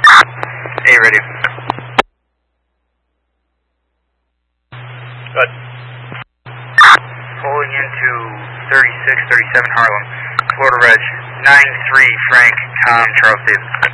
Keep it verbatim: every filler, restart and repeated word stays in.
Hey, radio. Good. Pulling into thirty-six thirty-seven Harlem, Florida Reg, nine three Frank, Tom, Charles Davis.